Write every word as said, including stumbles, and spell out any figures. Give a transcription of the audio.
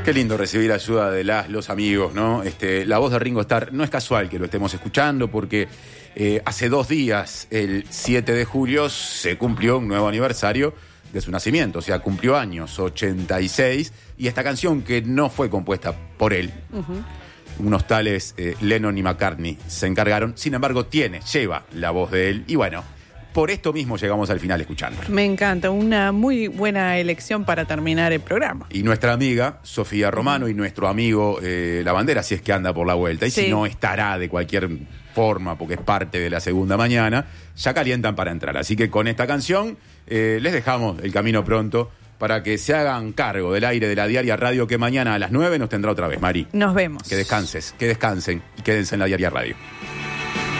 Qué lindo recibir ayuda de las, los amigos, ¿no? Este, la voz de Ringo Starr no es casual que lo estemos escuchando porque eh, hace dos días, el siete de julio, se cumplió un nuevo aniversario de su nacimiento, o sea, cumplió años, ochenta y seis, y esta canción que no fue compuesta por él, uh-huh. unos tales eh, Lennon y McCartney se encargaron, sin embargo tiene, lleva la voz de él, y bueno, por esto mismo llegamos al final escuchándolo. Me encanta, una muy buena elección para terminar el programa. Y nuestra amiga Sofía Romano y nuestro amigo eh, La Bandera, si es que anda por la vuelta, y sí. si no estará de cualquier forma, porque es parte de la segunda mañana, ya calientan para entrar. Así que con esta canción eh, les dejamos el camino pronto para que se hagan cargo del aire de la Diaria Radio, que mañana a las nueve nos tendrá otra vez, Mari. Nos vemos. Que descanses, que descansen y quédense en la Diaria Radio.